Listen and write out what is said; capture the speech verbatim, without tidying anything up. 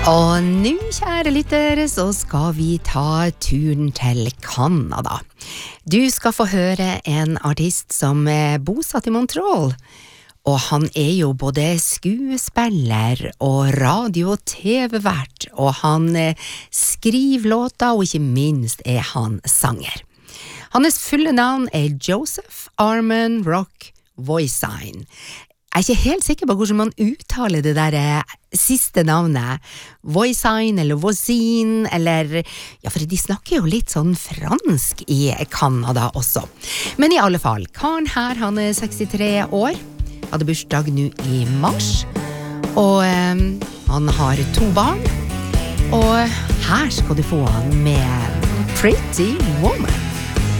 Og nå, kjære lyttere, så skal vi ta turen til Kanada. Du skal få høre en artist som er bosatt i Montreal, og han er jo både skuespiller og radio- og tv-vert, og han skriver låter, og ikke minst er han sanger. Hans fulle navn er Joseph Armand Rock Voisin. Jeg er ikke helt sikker på hvordan man uttaler det der siste navnet. Voisin eller Voisin, eller... Ja, for de snakker jo litt sånn fransk i Kanada også. Men i alle fall, karen her, han er sekstitre år, hadde bursdag nå i mars, og eh, han har to barn, og her skal du få han med Pretty Woman.